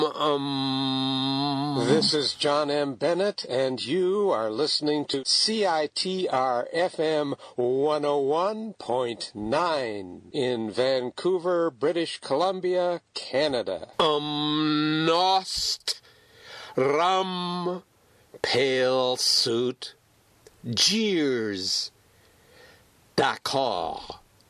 This is John M. Bennett, and you are listening to CITR FM 101.9 in Vancouver, British Columbia, Canada. Nost, rum, pale suit, jeers, Dakar.